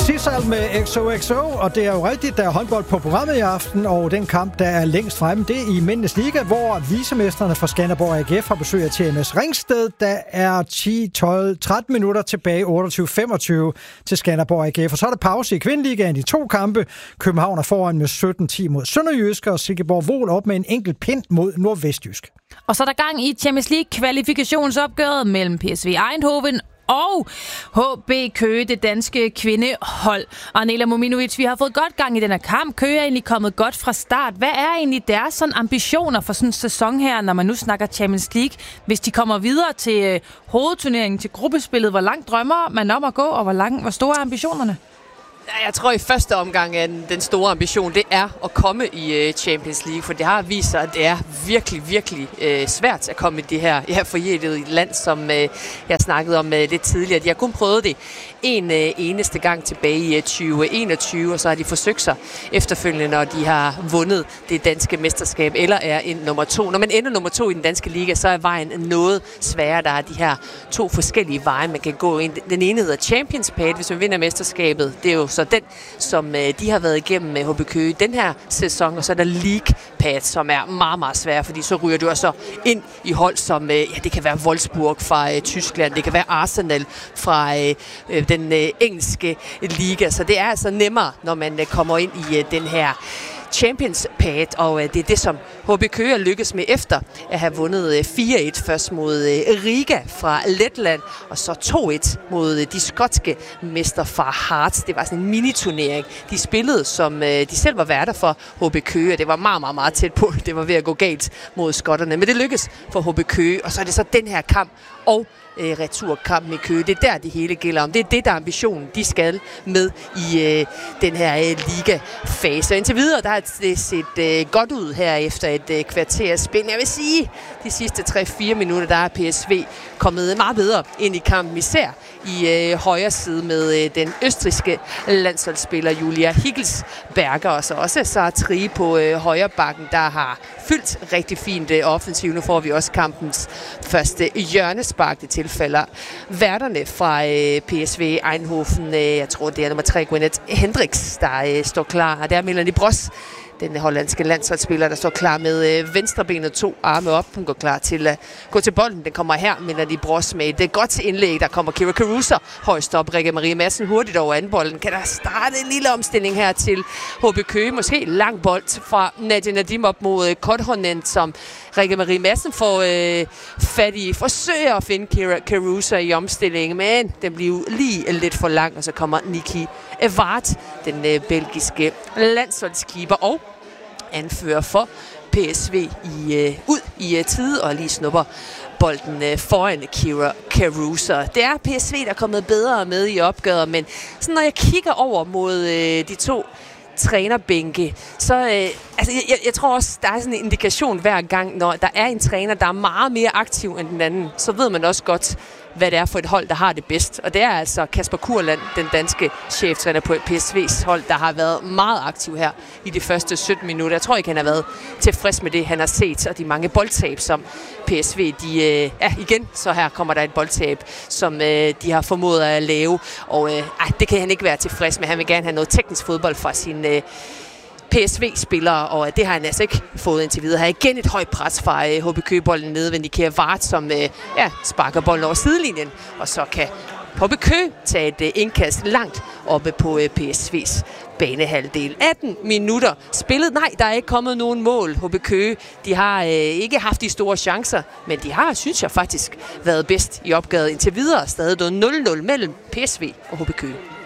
Sissal med XOXO, og det er jo rigtigt, der er håndbold på programmet i aften, og den kamp, der er længst fremme, det er i Mændenes Liga, hvor vicemestrene fra Skanderborg AGF har besøg af TMS Ringsted. Der er 10, 12, 13 minutter tilbage, 28-25 til Skanderborg AGF, og så er der pause i Kvindeligaen i 2 kampe. København er foran med 17-10 mod Sønderjysk, og Silkeborg Vol op med en enkelt pind mod Nordvestjysk. Og så er der gang i Champions League kvalifikationsopgøret mellem PSV Eindhoven og HB Køge, det danske kvindehold. Og Nela Mominovic, vi har fået godt gang i den her kamp. Køge er egentlig kommet godt fra start. Hvad er egentlig deres sådan ambitioner for sådan en sæson her, når man nu snakker Champions League? Hvis de kommer videre til hovedturneringen, til gruppespillet, hvor langt drømmer man om at gå, og hvor store er ambitionerne? Jeg tror i første omgang, at den store ambition, det er at komme i Champions League, for det har vist sig, at det er virkelig, virkelig svært at komme i det her forjættede land, som jeg snakkede om lidt tidligere. De har kun prøvet det en eneste gang tilbage i 2021, og så har de forsøgt sig efterfølgende, når de har vundet det danske mesterskab, eller er en nummer 2. Når man ender nummer 2 i den danske liga, så er vejen noget sværere. Der er de her 2 forskellige veje, man kan gå ind. Den ene hedder Champions Path, hvis man vinder mesterskabet. Det er jo så den, som de har været igennem med HB Køge den her sæson, og så er der League Path, som er meget, meget svær, fordi så ryger du også ind i hold, som det kan være Wolfsburg fra Tyskland, det kan være Arsenal fra den engelske liga, så det er altså nemmere, når man kommer ind i den her Champions Path, og det er det, som HB Køge lykkes med efter at have vundet 4-1 først mod Riga fra Letland, og så 2-1 mod de skotske mester fra Hearts. Det var sådan en miniturnering. De spillede, som de selv var værter for HB Køge, og det var meget, meget, meget tæt på. Det var ved at gå galt mod skotterne, men det lykkes for HB Køge, og så er det så den her kamp og returkampen i Køge. Det er der, det hele gælder om. Det er det, der er ambitionen, de skal med i den her liga-fase. Og indtil videre, der har det set godt ud her efter et kvarters spil. Jeg vil sige, de sidste 3-4 minutter, der er PSV kommet meget bedre ind i kampen, især i højre side med den østrigske landsholdsspiller Julia Higgelsberger, og så også Sartre på højre bakken, der har fyldt rigtig fint offensivt. Nu får vi også kampens første hjørnespark. Det tilfælder værterne fra PSV Eindhoven. Jeg tror, det er nummer 3, Gwyneth Hendricks, der står klar. Og der er Melanie Bross, den hollandske landsholdsspiller, der står klar med venstrebenet, 2 arme op. Hun går klar til at gå til bolden. Den kommer her, Melanie Bross med et godt indlæg. Der kommer Kira Caruso højst op. Rikke Marie Madsen hurtigt over anden bolden. Kan der starte en lille omstilling her til HB Køge? Måske lang bold fra Nadia Nadim op mod Korthonen, som Rikke Marie Madsen får fat i. Forsøger at finde Kira Caruso i omstillingen, men den bliver lige lidt for lang. Og så kommer Niki Evart, den belgiske landsholdskeeper og anfører for PSV ud i tide og lige snupper bolden foran Kira Caruso. Det er PSV, der er kommet bedre med i opgøret, men sådan, når jeg kigger over mod de 2 trænerbænke, så jeg tror også, der er sådan en indikation hver gang, når der er en træner, der er meget mere aktiv end den anden, så ved man også godt, hvad det er for et hold, der har det bedst. Og det er altså Kasper Kurland, den danske cheftræner på PSV's hold, der har været meget aktiv her i de første 17 minutter. Jeg tror ikke, han har været tilfreds med det, han har set, og de mange boldtab, som PSV, igen, så her kommer der et boldtab, som de har formået at lave, og det kan han ikke være tilfreds med. Han vil gerne have noget teknisk fodbold fra sin PSV-spillere, og det har han altså ikke fået indtil videre. Her igen et højt pres fra HB Køge-bolden nede ved Nikea Vart, som sparker bolden over sidelinjen, og så kan HB Køge tage et indkast langt oppe på PSV's banehalvdel. 18 minutter spillet. Nej, der er ikke kommet nogen mål. HB Køge, de har ikke haft de store chancer, men de har, synes jeg faktisk, været bedst i opgøret indtil videre. Stadig 0-0 mellem PSV og HB Køge.